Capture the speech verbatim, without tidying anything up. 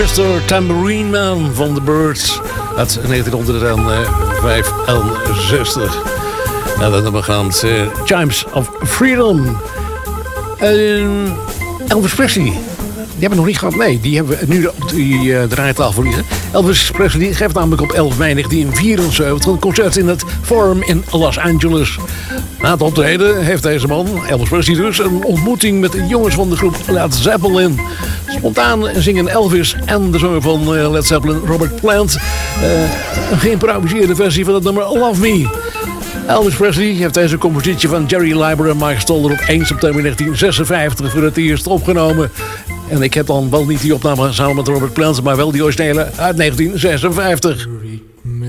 mister Tambourine Man van The Byrds uit negentienhonderdvijfenzestig. En dan hebben we gaan uh, Chimes of Freedom. Uh, Elvis Presley. Die hebben we nog niet gehad. Nee, die hebben we nu op die uh, draaitafel liggen. Elvis Presley geeft namelijk op elf mei negentien vierenzeventig een concert in het Forum in Los Angeles. Na het optreden heeft deze man, Elvis Presley dus, een ontmoeting met de jongens van de groep Led Zeppelin. Spontaan zingen Elvis en de zanger van uh, Led Zeppelin, Robert Plant, uh, een geïmproviseerde versie van het nummer Love Me. Elvis Presley heeft deze compositie van Jerry Leiber en Mike Stoller op één september negentien zesenvijftig voor het eerst opgenomen. En ik heb dan wel niet die opname samen met Robert Plant, maar wel die originele uit negentien zesenvijftig.